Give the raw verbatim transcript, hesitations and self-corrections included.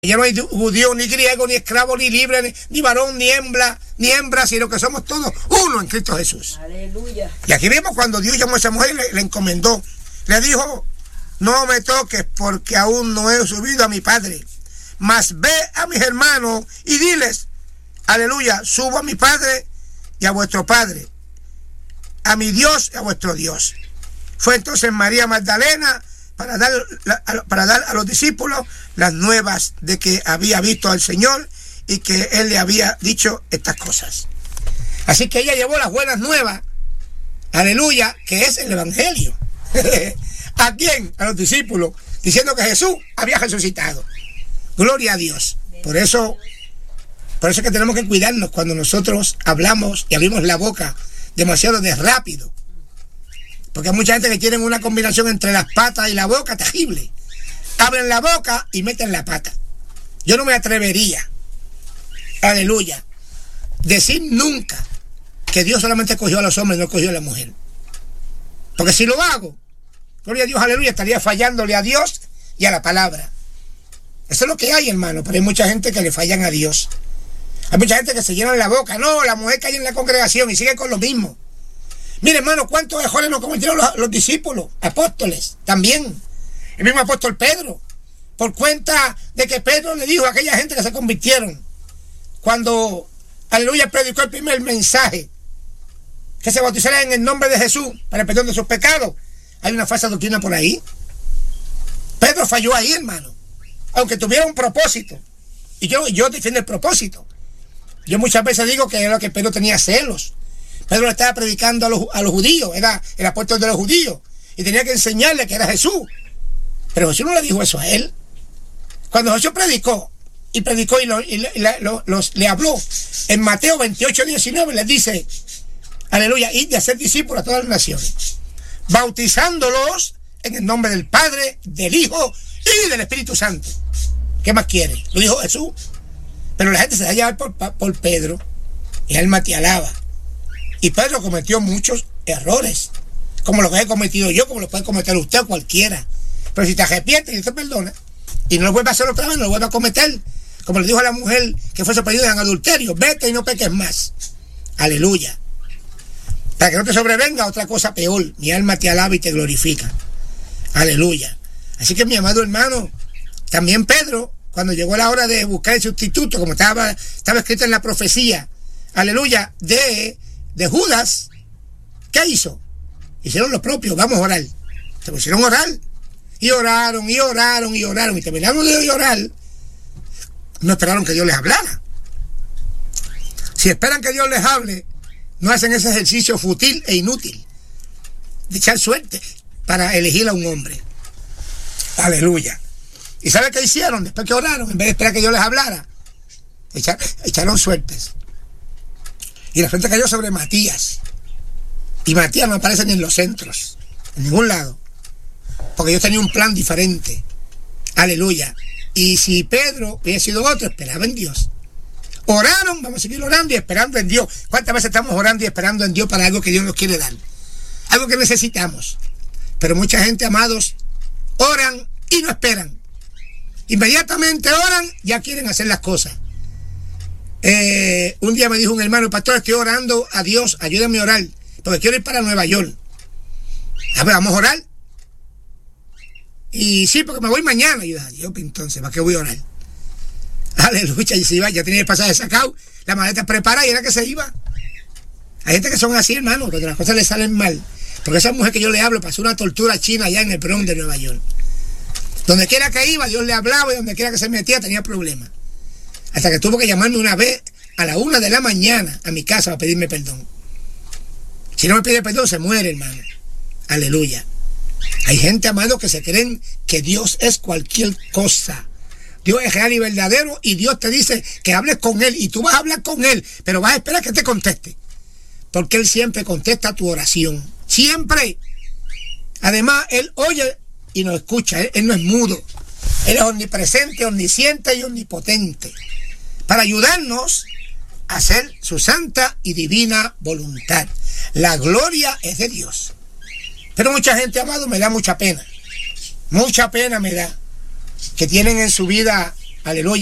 Ya no hay judío, ni griego, ni esclavo, ni libre, ni, ni varón, ni hembra, ni hembra, sino que somos todos uno en Cristo Jesús. Aleluya. Y aquí vemos cuando Dios llamó a esa mujer y le, le encomendó. Le dijo, no me toques porque aún no he subido a mi Padre. Mas ve a mis hermanos y diles, aleluya, subo a mi Padre y a vuestro Padre, a mi Dios y a vuestro Dios. Fue entonces María Magdalena para dar, para dar a los discípulos las nuevas de que había visto al Señor y que Él le había dicho estas cosas. Así que ella llevó las buenas nuevas, aleluya, que es el Evangelio. ¿A quién? A los discípulos, diciendo que Jesús había resucitado. Gloria a Dios. Por eso, por eso es que tenemos que cuidarnos cuando nosotros hablamos y abrimos la boca demasiado de rápido. Porque hay mucha gente que tiene una combinación entre las patas y la boca terrible. Abren la boca y meten la pata. Yo no me atrevería, aleluya, decir nunca que Dios solamente cogió a los hombres y no cogió a la mujer. Porque si lo hago, gloria a Dios, aleluya, estaría fallándole a Dios y a la palabra. Eso es lo que hay, hermano. Pero hay mucha gente que le fallan a Dios. Hay mucha gente que se llena la boca. No, la mujer cae en la congregación y sigue con lo mismo. Mire, hermano, cuántos errores nos cometieron los, los discípulos, apóstoles, también. El mismo apóstol Pedro, por cuenta de que Pedro le dijo a aquella gente que se convirtieron, cuando, aleluya, predicó el primer mensaje, que se bautizaran en el nombre de Jesús para el perdón de sus pecados. Hay una falsa doctrina por ahí. Pedro falló ahí, hermano, aunque tuviera un propósito. Y yo, yo defiendo el propósito. Yo muchas veces digo que era que Pedro tenía celos. Pedro le estaba predicando a los, a los judíos, era el apóstol de los judíos, y tenía que enseñarle que era Jesús. Pero Jesús no le dijo eso a él. Cuando Jesús predicó, y predicó y, lo, y le, lo, los, le habló, en Mateo veintiocho, diecinueve, les dice, aleluya, id de hacer discípulos a todas las naciones, bautizándolos en el nombre del Padre, del Hijo y del Espíritu Santo. ¿Qué más quiere? Lo dijo Jesús. Pero la gente se da a llevar por, por Pedro, y alma te alaba. Y Pedro cometió muchos errores, como los que he cometido yo, como los puede cometer usted o cualquiera. Pero si te arrepientes y te perdona, y no lo vuelve a hacer otra vez, no lo vuelve a cometer, como le dijo a la mujer que fue sorprendida en adulterio, vete y no peques más. Aleluya. Para que no te sobrevenga otra cosa peor. Mi alma te alaba y te glorifica. Aleluya. Así que, mi amado hermano, también Pedro, cuando llegó la hora de buscar el sustituto, como estaba, estaba escrito en la profecía, aleluya, de... de Judas, ¿qué hizo? Hicieron lo propio, vamos a orar. Se pusieron a orar, y oraron, y oraron, y oraron, y terminaron de orar, no esperaron que Dios les hablara. Si esperan que Dios les hable, no hacen ese ejercicio fútil e inútil de echar suerte para elegir a un hombre. Aleluya. ¿Y sabe qué hicieron? Después que oraron, en vez de esperar que Dios les hablara, echar, echaron suertes. Y la frente cayó sobre Matías. Y Matías no aparece ni en los centros, en ningún lado. Porque yo tenía un plan diferente. Aleluya. Y si Pedro hubiera sido otro, esperaba en Dios. Oraron, vamos a seguir orando y esperando en Dios. ¿Cuántas veces estamos orando y esperando en Dios para algo que Dios nos quiere dar? Algo que necesitamos. Pero mucha gente, amados, oran y no esperan. Inmediatamente oran, ya quieren hacer las cosas. Eh, un día me dijo un hermano, pastor, estoy orando a Dios, ayúdame a orar, porque quiero ir para Nueva York. A ver, vamos a orar. Y sí, porque me voy mañana. Y yo, Dios, entonces, ¿para qué voy a orar? Aleluya, y se iba, ya tenía el pasaje sacado, la maleta preparada y era que se iba. Hay gente que son así, hermano, cuando las cosas le salen mal. Porque esa mujer que yo le hablo pasó una tortura china allá en el Bronx de Nueva York. Donde quiera que iba, Dios le hablaba, y donde quiera que se metía tenía problemas. Hasta que tuvo que llamarme una vez a la una de la mañana a mi casa para pedirme perdón. Si no me pide perdón, se muere, hermano. Aleluya. Hay gente, amado, que se creen que Dios es cualquier cosa. Dios es real y verdadero, y Dios te dice que hables con Él, y tú vas a hablar con Él, pero vas a esperar que te conteste. Porque Él siempre contesta tu oración. Siempre. Además, Él oye y nos escucha. Él, él no es mudo. Él es omnipresente, omnisciente y omnipotente, para ayudarnos a hacer su santa y divina voluntad. La gloria es de Dios. Pero mucha gente, amado, me da mucha pena. Mucha pena me da que tienen en su vida Aleluya.